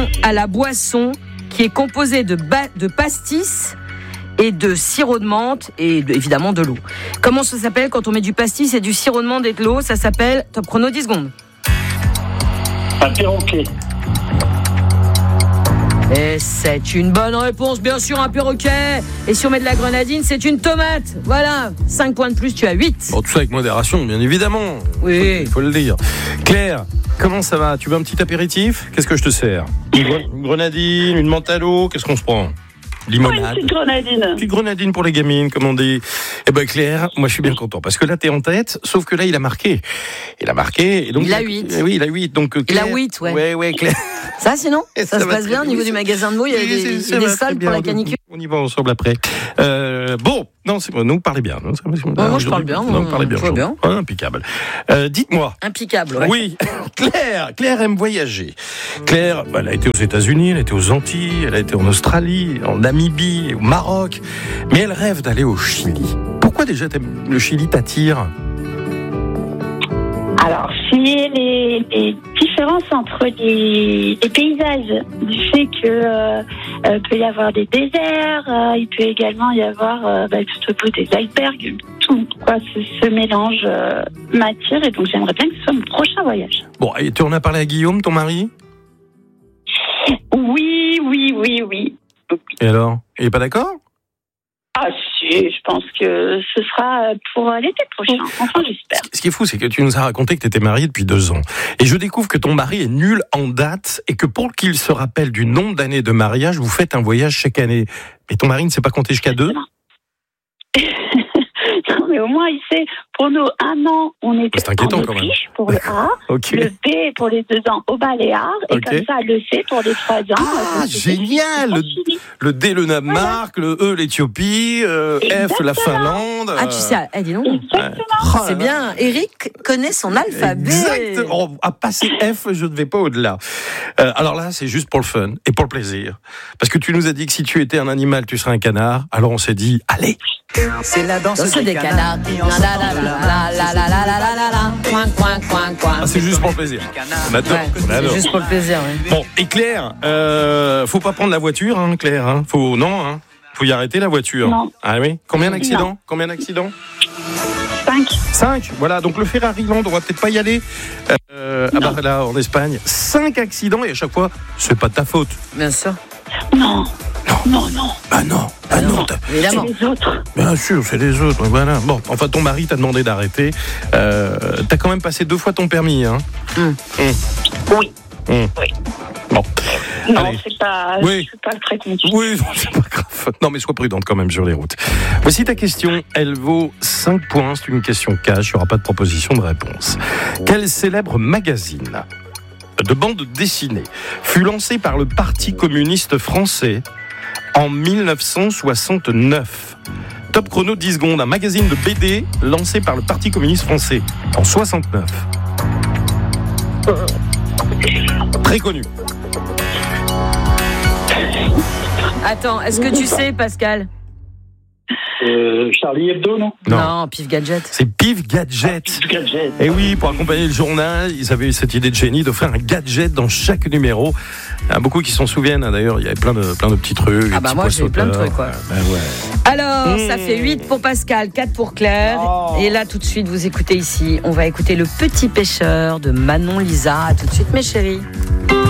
à la boisson qui est composée de pastis et de sirop de menthe et évidemment de l'eau. Comment ça s'appelle quand on met du pastis et du sirop de menthe et de l'eau? Ça s'appelle, top chrono, 10 secondes. Un perroquet. Et c'est une bonne réponse, bien sûr, un perroquet. Et si on met de la grenadine, c'est une tomate. Voilà, 5 points de plus, tu as 8. Bon, tout ça avec modération, bien évidemment. Oui. Il faut le dire. Claire, comment ça va? Tu veux un petit apéritif? Qu'est-ce que je te sers? Une grenadine, une menthe à l'eau, qu'est-ce qu'on se prend? Limonade. Une petite grenadine. Petite grenadine pour les gamines, comme on dit. Eh ben Claire, moi je suis bien content parce que là t'es en tête, sauf que là il a marqué. Il a marqué. Et donc, il a 8. Oui, il a 8. Donc Claire, il a 8, ouais. Ouais, Claire. Ça sinon ça se passe bien au bien. niveau du magasin de mots, il y a des soldes pour la canicule. On y va ensemble après. Bon, non, c'est bon, nous parlez bien. Moi je parle bien. Non, parlez bien. Bien. Impeccable. Dites-moi. Impeccable, ouais. Oui, Claire aime voyager. Claire, elle a été aux États-Unis, elle a été aux Antilles, elle a été en Australie, en Namibie, au Maroc, mais elle rêve d'aller au Chili. Pourquoi déjà le Chili t'attire? Alors, c'est les différences entre les paysages, du fait que peut y avoir des déserts, il peut également y avoir tout au bout des icebergs, tout quoi, ce mélange m'attire et donc j'aimerais bien que ce soit mon prochain voyage. Bon, et tu en as parlé à Guillaume, ton mari? Oui. Et alors? Il est pas d'accord? Ah si, je pense que ce sera pour l'été prochain, enfin j'espère. Ce qui est fou, c'est que tu nous as raconté que tu étais mariée depuis 2 ans. Et je découvre que ton mari est nul en date et que pour qu'il se rappelle du nombre d'années de mariage, vous faites un voyage chaque année. Mais ton mari ne sait pas compter jusqu'à 2? Non, mais au moins il sait, pour nous, 1 an, on était en Autriche pour le A, Okay. le B pour les 2 ans au Baléares, et comme ça le C pour les 3 ans. Ah, génial! Le D, le Danemark, le E, l'Éthiopie, F, la Finlande. Ah, tu sais, dis donc. Exactement. C'est bien, Eric connaît son alphabet. Exactement. À passer F, je ne vais pas au-delà. Alors là, c'est juste pour le fun et pour le plaisir. Parce que tu nous as dit que si tu étais un animal, tu serais un canard. Alors on s'est dit, allez! C'est la danse des canards. C'est juste pour le plaisir. On adore. C'est juste pour le plaisir, oui. Bon, et Claire, faut pas prendre la voiture, hein, Claire. Hein. Faut y arrêter la voiture. Non. Ah oui. Combien d'accidents? 5. Voilà. Donc le Ferrari Land, on va peut-être pas y aller. Là, en Espagne, 5 accidents et à chaque fois, c'est pas de ta faute. Bien sûr. Non. Ah non. Évidemment. C'est les autres. Bien sûr, c'est les autres. Voilà. Bon, enfin, ton mari t'a demandé d'arrêter. T'as quand même passé 2 fois ton permis, hein. Oui. Bon. Non, Allez. c'est pas très compliqué. Oui, c'est pas grave. Non, mais sois prudente quand même sur les routes. Voici ta question. Elle vaut 5 points. C'est une question cash. Il n'y aura pas de proposition de réponse. Quel célèbre magazine de bande dessinée fut lancé par le Parti communiste français en 1969? Top chrono 10 secondes. Un magazine de BD lancé par le Parti communiste français en 69. Très connu. Attends, est-ce que tu sais, Pascal? Charlie Hebdo, non? Non, Pif Gadget. C'est Pif Gadget. Pif Gadget. Et oui, pour accompagner le journal, ils avaient eu cette idée de génie d'offrir un gadget dans chaque numéro. Il y a beaucoup qui s'en souviennent, hein, d'ailleurs, il y avait plein de petits trucs. Ah bah moi j'ai plein de trucs, quoi. Ouais. Alors, ça fait 8 pour Pascal, 4 pour Claire. Et là, tout de suite, vous écoutez ici, on va écouter Le Petit Pêcheur de Manon Lisa. À tout de suite, mes chéris.